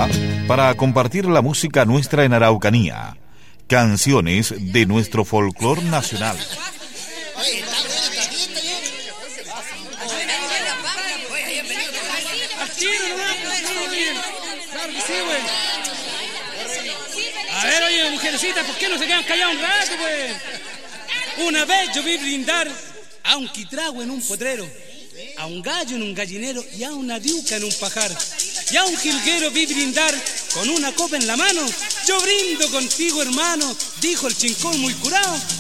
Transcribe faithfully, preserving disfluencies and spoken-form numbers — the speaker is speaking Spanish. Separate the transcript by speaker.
Speaker 1: cita para compartir la música nuestra en Araucanía, canciones de nuestro folclor nacional.
Speaker 2: A ver, oye, mujercita, ¿por qué no se quedan callados un rato, pues? Una vez yo vi brindar a un quitrago en un potrero, a un gallo en un gallinero y a una diuca en un pajar. Y a un jilguero vi brindar con una copa en la mano. Yo brindo contigo, hermano, dijo el chincón muy curado.